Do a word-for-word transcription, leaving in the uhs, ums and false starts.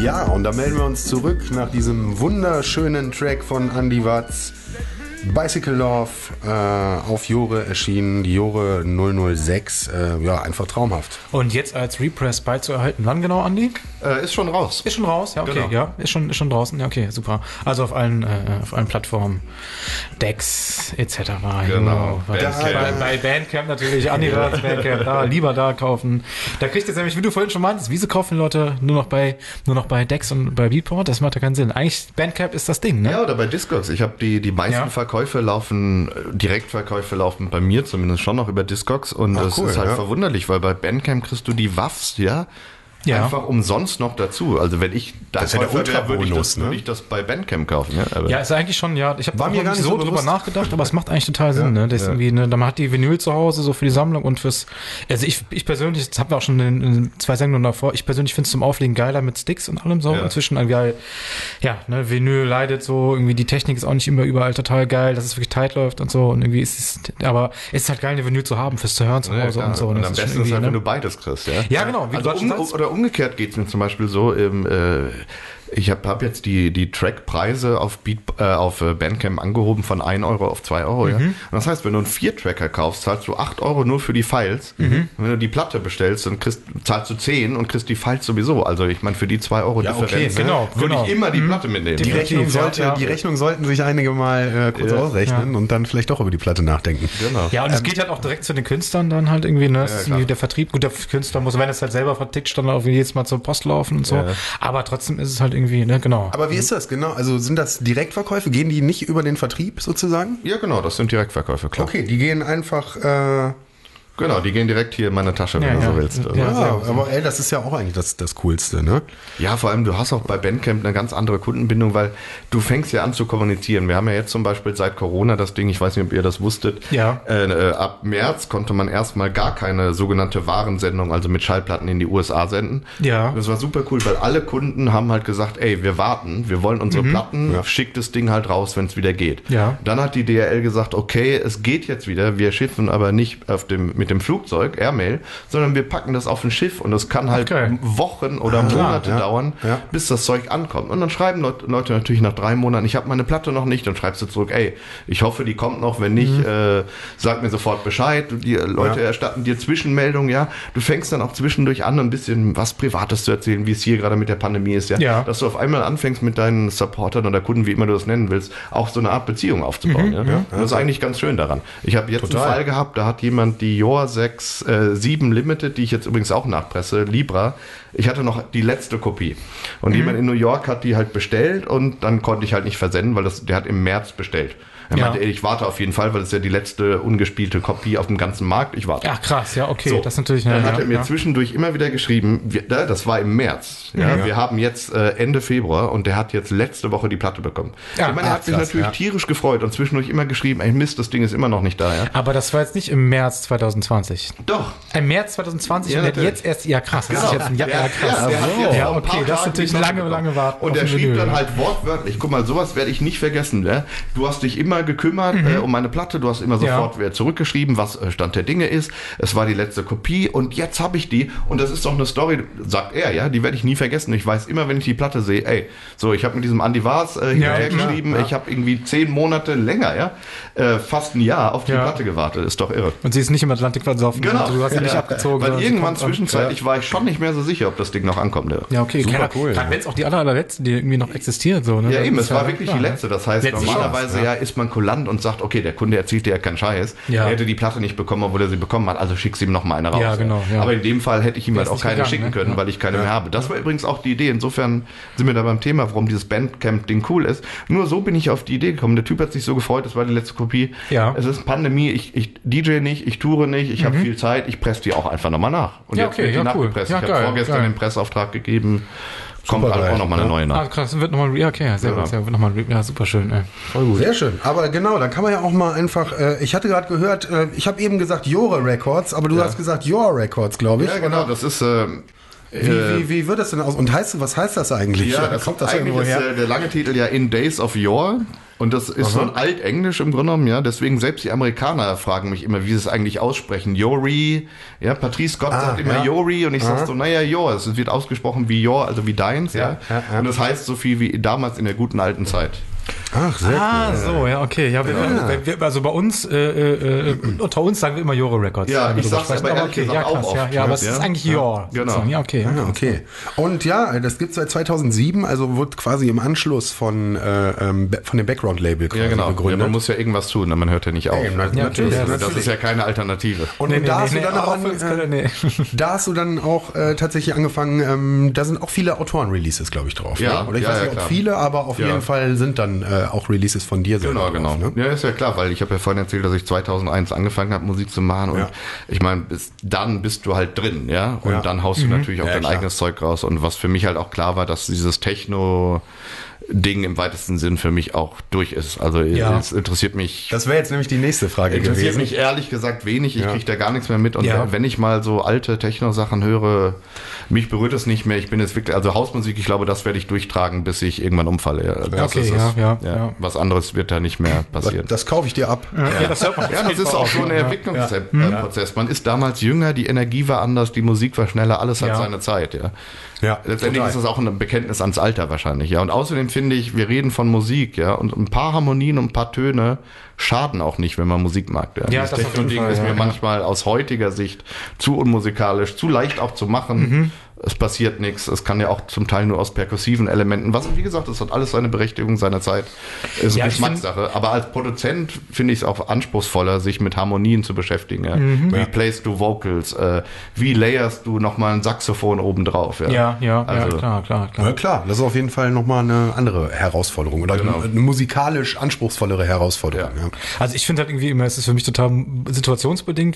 Ja, und da melden wir uns zurück nach diesem wunderschönen Track von Andy Watts. Bicycle Love, äh, auf Jore erschienen, die Jore null null sechs, äh, ja, einfach traumhaft. Und jetzt als Repress beizuerhalten, wann genau, Andi? Äh, ist schon raus. Ist schon raus, ja, okay, genau. Ja, ist schon, ist schon draußen, ja, okay, super. Also auf allen, äh, auf allen Plattformen, Decks, et cetera. Genau. Bandcamp. Bei, bei Bandcamp natürlich, Andi Watts, Bandcamp, da, lieber da kaufen. Da kriegt ihr nämlich, wie du vorhin schon meintest, wieso kaufen die Leute nur noch bei, nur noch bei Decks und bei Beatport? Das macht ja keinen Sinn. Eigentlich, Bandcamp ist das Ding, ne? Ja, oder bei Discogs. Ich habe die, die meisten ja. Verkäufe laufen, Direktverkäufe laufen bei mir zumindest schon noch über Discogs und Ach, das cool, ist halt ja. verwunderlich, weil bei Bandcamp kriegst du die Waffs, ja, ja. einfach umsonst noch dazu. Also wenn ich das ja der wäre, würde ich, das, ne? würde ich das bei Bandcamp kaufen. Ja, aber ja ist eigentlich schon, ja, ich habe mir gar nicht so, so drüber bewusst. nachgedacht, aber es macht eigentlich total Sinn, ja, ne? Das ja. irgendwie, ne? Man hat die Vinyl zu Hause, so für die Sammlung und fürs, also ich, ich persönlich, das haben wir auch schon in, in zwei Sendungen davor, ich persönlich finde es zum Auflegen geiler mit Sticks und allem so. Ja. Inzwischen ein geil, ja, ne, Vinyl leidet so, irgendwie die Technik ist auch nicht immer überall total geil, dass es wirklich tight läuft und so und irgendwie ist es, aber es ist halt geil, eine Vinyl zu haben, fürs zu hören zu Hause ja, und so. Und, und am besten ist halt, ne? wenn du beides kriegst, ja. Ja, genau. Wie also um, oder umgekehrt geht's mir zum Beispiel so, im, äh, ich habe hab jetzt die, die Trackpreise auf, Beat, äh, auf Bandcamp angehoben von ein Euro auf zwei Euro. Mhm. Ja? Und das heißt, wenn du einen Vier-Tracker kaufst, zahlst du acht Euro nur für die Files. Mhm. Wenn du die Platte bestellst, dann kriegst, zahlst du zehn und kriegst die Files sowieso. Also ich meine, für die zwei Euro ja, Differenz okay, genau, würde genau. ich immer die mhm. Platte mitnehmen. Die, ja? Rechnung sollte, ja. die Rechnung sollten sich einige mal äh, kurz ja. ausrechnen ja. und dann vielleicht doch über die Platte nachdenken. Genau. Ja, und es ähm, geht halt auch direkt zu den Künstlern dann halt irgendwie, ne? Das ja, ist irgendwie der Vertrieb. Gut, der Künstler muss, wenn es halt selber vertickt, dann auch jedes Mal zur Post laufen und so. Ja. Aber trotzdem ist es halt irgendwie, ne, genau. Aber wie ist das genau? Also sind das Direktverkäufe? Gehen die nicht über den Vertrieb sozusagen? Ja, genau, das sind Direktverkäufe, klar. Okay, die gehen einfach... Äh, Genau, die gehen direkt hier in meine Tasche, wenn ja, du ja. so willst. Also. Ja, ja, aber ey, das ist ja auch eigentlich das, das Coolste, ne? Ja, vor allem, du hast auch bei Bandcamp eine ganz andere Kundenbindung, weil du fängst ja an zu kommunizieren. Wir haben ja jetzt zum Beispiel seit Corona das Ding, ich weiß nicht, ob ihr das wusstet, ja. äh, ab März konnte man erstmal gar keine sogenannte Warensendung, also mit Schallplatten in die U S A senden. Ja. Das war super cool, weil alle Kunden haben halt gesagt, ey, wir warten, wir wollen unsere mhm. Platten, ja. schickt das Ding halt raus, wenn es wieder geht. Ja. Dann hat die D H L gesagt, okay, es geht jetzt wieder, wir schiffen aber nicht auf dem, mit dem Flugzeug, Airmail, sondern wir packen das auf ein Schiff und das kann halt okay. Wochen oder ah, Monate ja, dauern, ja. bis das Zeug ankommt. Und dann schreiben Leute, Leute natürlich nach drei Monaten, ich habe meine Platte noch nicht, dann schreibst du zurück, ey, ich hoffe, die kommt noch, wenn nicht, mhm. äh, sag mir sofort Bescheid. Die Leute ja. erstatten dir Zwischenmeldungen, ja. Du fängst dann auch zwischendurch an, ein bisschen was Privates zu erzählen, wie es hier gerade mit der Pandemie ist, ja. ja. Dass du auf einmal anfängst mit deinen Supportern oder Kunden, wie immer du das nennen willst, auch so eine Art Beziehung aufzubauen. Mhm. Ja? Ja. Das ist eigentlich ganz schön daran. Ich habe jetzt Total. einen Fall gehabt, da hat jemand die Yor sechs, äh, sieben Limit, die ich jetzt übrigens auch nachpresse, Libra. Ich hatte noch die letzte Kopie. Und mhm. jemand in New York hat die halt bestellt und dann konnte ich halt nicht versenden, weil das, der hat im März bestellt. Er ja. meinte, ey, ich warte auf jeden Fall, weil das ist ja die letzte ungespielte Kopie auf dem ganzen Markt. Ich warte. Ach krass, ja, okay. So, das ist natürlich, dann ja, hat er mir ja. zwischendurch immer wieder geschrieben, wir, das war im März. Ja, ja. Wir haben jetzt äh, Ende Februar und der hat jetzt letzte Woche die Platte bekommen. Ja, ich meine, er hat sich natürlich ja. tierisch gefreut und zwischendurch immer geschrieben, ey Mist, das Ding ist immer noch nicht da. Ja? Aber das war jetzt nicht im März zwanzig zwanzig. Doch. Im März zwanzig zwanzig ja, und der jetzt erst, ja krass, das genau. ist jetzt ein Jahr, ja, krass. Ja, ja, ja okay, das ist natürlich lange, lange warten. Und er schrieb dann halt wortwörtlich, guck mal, sowas werde ich nicht vergessen. Ne? Du hast dich immer gekümmert mhm. äh, um meine Platte, du hast immer sofort ja. zurückgeschrieben, was äh, Stand der Dinge ist. Es war die letzte Kopie und jetzt habe ich die und das ist doch eine Story, sagt er, ja, die werde ich nie vergessen. Ich weiß immer, wenn ich die Platte sehe, ey, so, ich habe mit diesem Andy Vars äh, hinterher ja, geschrieben, ja. ich habe irgendwie zehn Monate länger, ja, äh, fast ein Jahr auf die ja. Platte gewartet, ist doch irre. Und sie ist nicht im Atlantik versoffen, genau. du hast sie ja, nicht ja. abgezogen. Weil irgendwann zwischenzeitlich ja. war ich schon nicht mehr so sicher, ob das Ding noch ankommt. Ja, ja okay, super cool. Gerade wenn es auch die aller, allerletzte, die irgendwie noch existiert, so, ne? Ja, eben, es war ja wirklich klar, die letzte. Das heißt, letzte normalerweise Chance, ja. ist man kulant und sagt, okay, der Kunde erzählt dir ja keinen Scheiß. Ja. Er hätte die Platte nicht bekommen, obwohl er sie bekommen hat, also schickst ihm noch mal eine raus. Ja, genau, ja. Aber in dem Fall hätte ich ihm der halt auch keine gegangen, schicken ne? können, ja. weil ich keine ja. mehr habe. Das war übrigens auch die Idee. Insofern sind wir da beim Thema, warum dieses Bandcamp-Ding cool ist. Nur so bin ich auf die Idee gekommen. Der Typ hat sich so gefreut, das war die letzte Kopie. Ja. Es ist Pandemie, ich, ich D J nicht, ich toure nicht, ich mhm. habe viel Zeit, ich presse die auch einfach nochmal nach. Und ja, jetzt okay, wird die ja, nachgepresst. Cool. Ja, ich habe vorgestern geil. den Pressauftrag gegeben. Kommt Super halt geil, auch nochmal eine ja. neue nach. Ah, krass, wird nochmal, ja, okay, sehr ja. gut, sehr gut, nochmal, ja, super schön, ey. Voll gut. Sehr schön, aber genau, dann kann man ja auch mal einfach, äh, ich hatte gerade gehört, äh, ich habe eben gesagt Jore Records, aber du ja. hast gesagt Your Records, glaube ich. Ja, genau, oder? das ist... Äh, Wie, wie, wie wird das denn aus? Und heißt, was heißt das eigentlich? Ja, das kommt das eigentlich ist äh, der lange Titel ja In Days of Yore. Und das ist Aha. so ein Altenglisch im Grunde genommen, ja. Deswegen selbst die Amerikaner fragen mich immer, wie sie es eigentlich aussprechen. Yori, ja, Patrice Scott ah, sagt immer ja. Yori und ich sag so, naja, Your, es wird ausgesprochen wie Your, also wie deins, ja. ja. ja und das heißt so viel wie damals in der guten alten Zeit. Ach, sehr ah, cool. so, ja, okay. Ja, wir, ja. Wir, also bei uns, äh, äh, unter uns sagen wir immer Jore Records. Ja, ich sag's aber ehrlich okay, gesagt ja, krass, auch oft. Ja, ja, aber es ja. ist eigentlich Your. Ja, genau. Ja, okay. Ja, okay. Und ja, das gibt's seit zweitausendsieben, also wird quasi im Anschluss von, äh, von dem Background-Label quasi ja, genau. gegründet. Ja, man muss ja irgendwas tun, man hört ja nicht auf. Ey, ja, natürlich. Ja, das natürlich. ist ja keine Alternative. Und, nee, und da, nee, hast nee, du dann auch, an, äh, da hast du dann auch äh, tatsächlich angefangen, ähm, da sind auch viele Autoren-Releases, glaube ich, drauf. Ja, ne? Oder ich ja, weiß ja, nicht, ob klar. viele, aber auf ja. jeden Fall sind dann äh, auch Releases von dir selber. Genau, genau. Drauf, ne? Ja, ist ja klar, weil ich habe ja vorhin erzählt, dass ich zweitausendeins angefangen habe, Musik zu machen und ja. ich meine, bis dann bist du halt drin, ja, und ja. dann haust du mhm. natürlich auch ja, dein klar. eigenes Zeug raus und was für mich halt auch klar war, dass dieses Techno Ding im weitesten Sinn für mich auch durch ist. Also ja. es interessiert mich. Das wäre jetzt nämlich die nächste Frage interessiert gewesen. Interessiert mich ehrlich gesagt wenig. Ich ja. kriege da gar nichts mehr mit. Und ja. wenn ich mal so alte Techno-Sachen höre, mich berührt es nicht mehr. Ich bin jetzt wirklich, also Hausmusik, ich glaube, das werde ich durchtragen, bis ich irgendwann umfalle. Das okay, ist ja, es. ja, ja. ja. Was anderes wird da nicht mehr passieren. Das, das kaufe ich dir ab. Ja, ja. das, hört man ja, das ist auch so ein Entwicklungsprozess. Ja. Man ist damals jünger, die Energie war anders, die Musik war schneller, alles hat ja. seine Zeit. Ja. Ja, letztendlich total. Ist das auch ein Bekenntnis ans Alter wahrscheinlich, ja. Und außerdem finde ich, wir reden von Musik, ja, und ein paar Harmonien und ein paar Töne schaden auch nicht, wenn man Musik mag. Ja, ja das, das Techno-Ding ist mir ja. manchmal aus heutiger Sicht zu unmusikalisch, zu leicht auch zu machen. Mhm. Es passiert nichts. Es kann ja auch zum Teil nur aus perkussiven Elementen. Was, wie gesagt, das hat alles seine Berechtigung, seine Zeit. Ist ja, eine Geschmackssache. Aber als Produzent finde ich es auch anspruchsvoller, sich mit Harmonien zu beschäftigen. Ja. Mhm. Wie playst du Vocals? Äh, wie layerst du nochmal ein Saxophon obendrauf? Ja, ja, ja, also, ja klar, klar, klar. Ja, klar, das ist auf jeden Fall nochmal eine andere Herausforderung oder genau. eine, eine musikalisch anspruchsvollere Herausforderung. Ja. Ja. Also ich finde halt irgendwie immer, es ist für mich total situationsbedingt,